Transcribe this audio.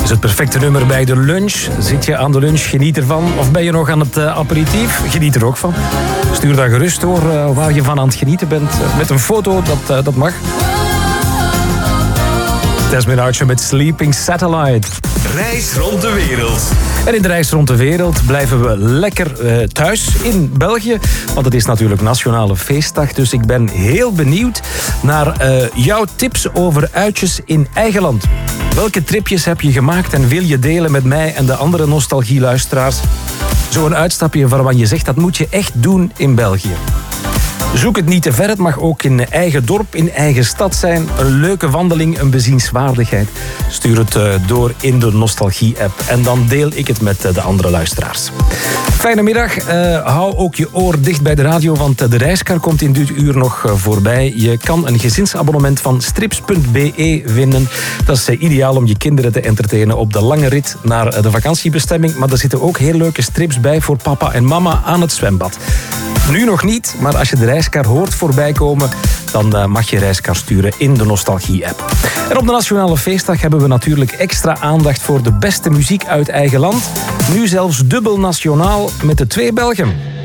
is het perfecte nummer bij de lunch. Zit je aan de lunch, geniet ervan. Of ben je nog aan het aperitief? Geniet er ook van. Stuur dan gerust door waar je van aan het genieten bent. Met een foto, dat mag. Desmond Archer met Sleeping Satellite. Reis rond de wereld. En in de reis rond de wereld blijven we lekker thuis in België. Want het is natuurlijk Nationale Feestdag. Dus ik ben heel benieuwd naar jouw tips over uitjes in eigen land. Welke tripjes heb je gemaakt en wil je delen met mij en de andere nostalgieluisteraars? Zo'n uitstapje waarvan je zegt dat moet je echt doen in België. Zoek het niet te ver, het mag ook in eigen dorp, in eigen stad zijn. Een leuke wandeling, een bezienswaardigheid. Stuur het door in de Nostalgie-app en dan deel ik het met de andere luisteraars. Fijne middag, hou ook je oor dicht bij de radio, want de reiskar komt in dit uur nog voorbij. Je kan een gezinsabonnement van strips.be vinden. Dat is ideaal om je kinderen te entertainen op de lange rit naar de vakantiebestemming. Maar er zitten ook heel leuke strips bij voor papa en mama aan het zwembad. Nu nog niet, maar als je de reiskar hoort voorbij komen, dan mag je reiskar sturen in de Nostalgie-app. En op de Nationale Feestdag hebben we natuurlijk extra aandacht voor de beste muziek uit eigen land. Nu zelfs dubbel nationaal met de 2 Belgen.